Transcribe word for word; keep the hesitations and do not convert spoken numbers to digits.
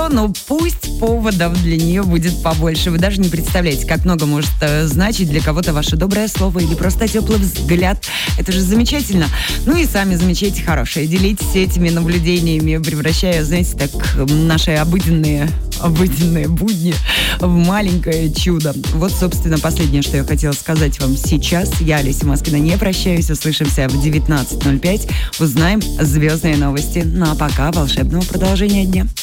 но пусть поводов для нее будет побольше. Вы даже не представляете, как много может э, значить для кого-то ваше доброе слово или просто теплый взгляд. Это же замечательно. Ну и сами замечайте хорошее. Делитесь этими наблюдениями, превращая, знаете, так, наши обыденные, обыденные будни в маленькое чудо. Вот, собственно, последнее, что я хотела сказать вам сейчас. Я, Олеся Маскина, не прощаюсь. Услышимся в девятнадцать ноль пять. Узнаем звездные новости. Ну а пока волшебного продолжения дня.